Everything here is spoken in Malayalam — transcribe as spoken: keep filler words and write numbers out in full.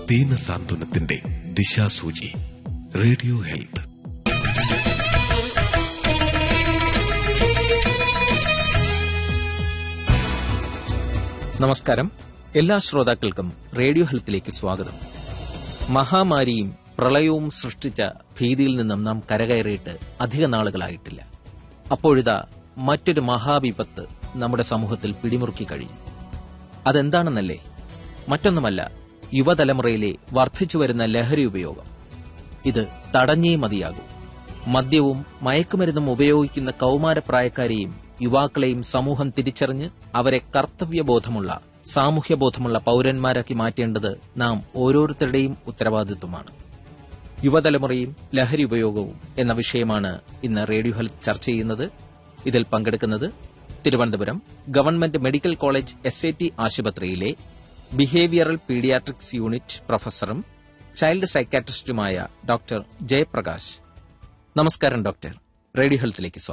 ദീനസാന്ത്വനത്തിന്റെ ദിശാസൂചി. Radio health. നമസ്കാരം. എല്ലാ ശ്രോതാക്കൾക്കും റേഡിയോ ഹെൽത്തിലേക്ക് സ്വാഗതം. മഹാമാരിയും പ്രളയവും സൃഷ്ടിച്ച ഭീതിയിൽ നിന്നും നാം കരകയറിയിട്ട് അധിക നാളുകളായിട്ടില്ല. അപ്പോഴിതാ മറ്റൊരു മഹാവിപത്ത് നമ്മുടെ സമൂഹത്തിൽ പിടിമുറുക്കി കഴിഞ്ഞു. അതെന്താണെന്നല്ലേ? മറ്റൊന്നുമല്ല, യുവതലമുറയിലെ വർദ്ധിച്ചുവരുന്ന ലഹരി ഉപയോഗം. ഇത് തടഞ്ഞേ മതിയാകൂ. മദ്യവും മയക്കുമരുന്നും ഉപയോഗിക്കുന്ന കൌമാരപ്രായക്കാരെയും യുവാക്കളെയും സമൂഹം തിരിച്ചറിഞ്ഞ് അവരെ കർത്തവ്യബോധമുള്ള സാമൂഹ്യബോധമുള്ള പൌരന്മാരാക്കി മാറ്റേണ്ടത് നാം ഓരോരുത്തരുടെയും ഉത്തരവാദിത്വമാണ്. യുവതലമുറയും ലഹരി ഉപയോഗവും എന്ന വിഷയമാണ് ഇന്ന് റേഡിയോ ഹെൽത്ത് ചർച്ച ചെയ്യുന്നത്. ഇതിൽ പങ്കെടുക്കുന്നത് Thiruvananthapuram government medical college S A T ആശുപത്രിയിലെ behavioural paediatrics unit പ്രൊഫസറും child സൈക്കാട്രിസ്റ്റുമായ doctor Jayaprakash. നമസ്കാരം ഡോക്ടർ. റേഡിയോ ഹെൽത്തിലേക്ക് സ്വാഗതം.